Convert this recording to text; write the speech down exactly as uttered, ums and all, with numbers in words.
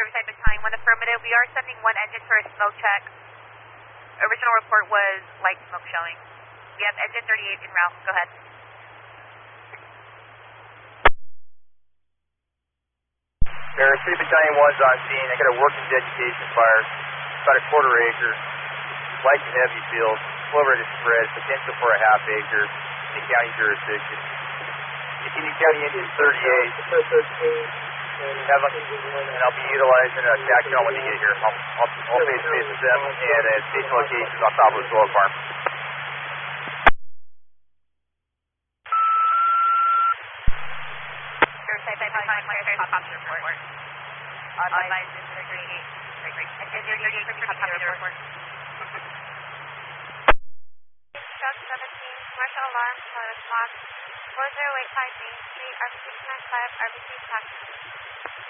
service type battalion one affirmative. We are sending one engine for a smoke check. Original report was light smoke showing. We have engine thirty-eight en route. Go ahead. Air three battalion one's on scene. I got a working vegetation fire. About a quarter acre. Light and heavy field. Slower to spread. Potential for a half acre in the county jurisdiction. McKinney County engine thirty-eight. Have a, and I'll be utilizing a TACCON when they get here. I'll, I'll, I'll face face with them and at station locations on top of the solar farm. Truck seventeen, commercial alarm for response four zero eight five Main Street, R B six nine five, R B C TACCON.